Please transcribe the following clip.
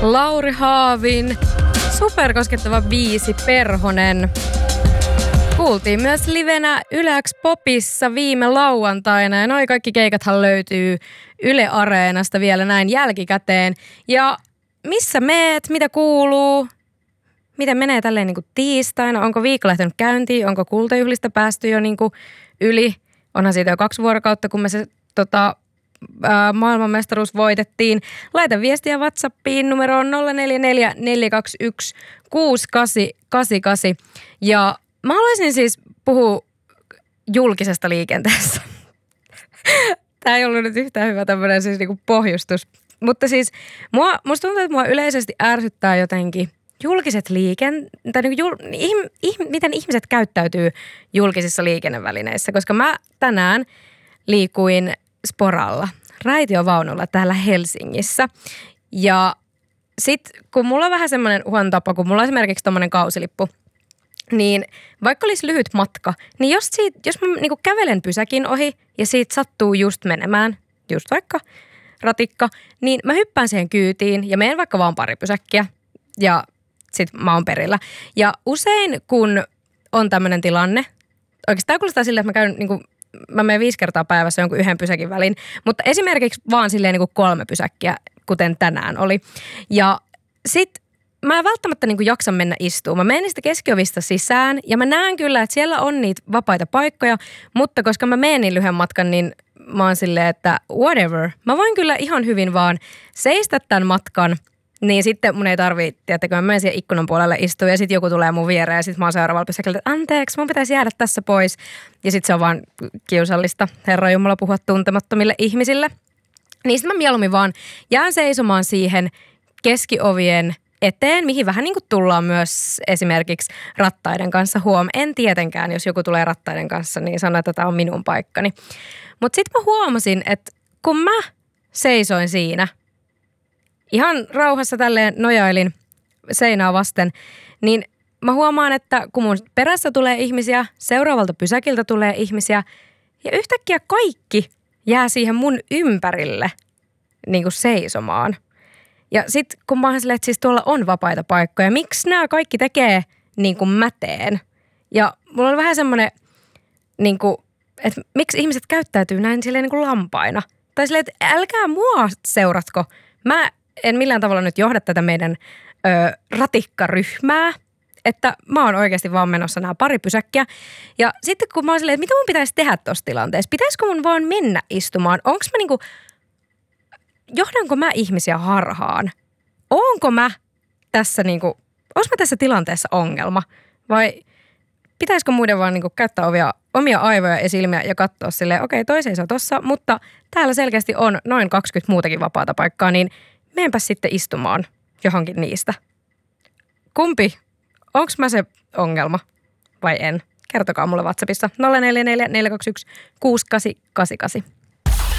Lauri Haavin superkoskettava biisi Perhonen. Kuultiin myös livenä Yle X Popissa viime lauantaina ja noi kaikki keikathan löytyy Yle Areenasta vielä näin jälkikäteen. Ja missä meet, mitä kuuluu, miten menee tälleen niin kuin tiistaina, onko viikko lähtenyt käyntiin, onko kultajuhlista päästy jo niin kuin yli, onhan siitä jo 2 vuorokautta, kun me se maailmanmestaruus voitettiin. Laita viestiä WhatsAppiin numeroon 044 421 6888 ja mä haluaisin siis puhua julkisesta liikenteestä. Tämä ei ollut nyt yhtään hyvä tämmöinen siis niinku pohjustus. Mutta siis musta tuntuu, että mua yleisesti ärsyttää jotenkin julkiset miten ihmiset käyttäytyy julkisissa liikennevälineissä. Koska mä tänään liikuin Sporalla, raitiovaunulla täällä Helsingissä. Ja sit kun mulla on vähän semmoinen huono tapa, kun mulla on esimerkiksi tommonen kausilippu, niin vaikka olisi lyhyt matka, niin jos mä niinku kävelen pysäkin ohi ja siitä sattuu just menemään, just vaikka ratikka, niin mä hyppään siihen kyytiin ja menen vaikka vaan pari pysäkkiä ja sit mä oon perillä. Ja usein kun on tämmönen tilanne, oikeastaan kuulostaa silleen, että mä menen 5 kertaa päivässä jonkun 1 pysäkin väliin, mutta esimerkiksi vaan silleen niinku 3 pysäkkiä, kuten tänään oli. Ja sit mä en välttämättä niin kuin jaksa mennä istumaan. Mä menen niistä keskiovista sisään ja mä näen kyllä, että siellä on niitä vapaita paikkoja, mutta koska mä menen niin lyhyen matkan, niin mä oon silleen, että whatever. Mä voin kyllä ihan hyvin vaan seistä tämän matkan, niin sitten mun ei tarvitse, tiedättekö, mä menen siihen ikkunan puolelle istuun ja sitten joku tulee mun viereen ja sitten mä oon seuraavalla pysäkillä, että anteeksi, mun pitäisi jäädä tässä pois. Ja sitten se on vaan kiusallista, Herra Jumala, puhua tuntemattomille ihmisille. Niin sitten mä mieluummin vaan jään seisomaan siihen keskiovien eteen, mihin vähän niin kuin tullaan myös esimerkiksi rattaiden kanssa en tietenkään, jos joku tulee rattaiden kanssa, niin sano, että tämä on minun paikkani. Mutta sitten mä huomasin, että kun mä seisoin siinä, ihan rauhassa tälleen nojailin seinää vasten, niin mä huomaan, että kun mun perässä tulee ihmisiä, seuraavalta pysäkiltä tulee ihmisiä, ja yhtäkkiä kaikki jää siihen mun ympärille niin kuin seisomaan. Ja sit kun mä oon silleen, että siis tuolla on vapaita paikkoja, miksi nämä kaikki tekee niin kuin mä teen? Ja mulla on vähän semmoinen, niin kuin, että miksi ihmiset käyttäytyy näin silleen niin kuin lampaina? Tai silleen, että älkää mua seuratko. Mä en millään tavalla nyt johda tätä meidän ratikkaryhmää, että mä oon oikeasti vaan menossa nämä pari pysäkkiä. Ja sitten kun mä oon silleen, että mitä mun pitäisi tehdä tuossa tilanteessa? Pitäisikö mun vaan mennä istumaan? Onko mä niinku, johdanko mä ihmisiä harhaan? Onko mä tässä niinku, onko mä tässä tilanteessa ongelma? Vai pitäisikö muiden vaan niinku käyttää omia aivoja ja silmiä ja katsoa silleen, okei, toi seisoo tossa, mutta täällä selkeästi on noin 20 muutakin vapaata paikkaa, niin meenpä sitten istumaan johonkin niistä. Kumpi? Onko mä se ongelma vai en? Kertokaa mulle WhatsAppissa 044 421 6888.